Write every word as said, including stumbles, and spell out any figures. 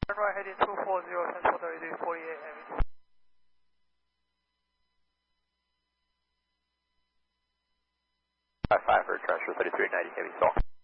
Turn right heading two four zero, Central thirty-three forty-eight heavy. five five for transfer thirty-three ninety heavy, so.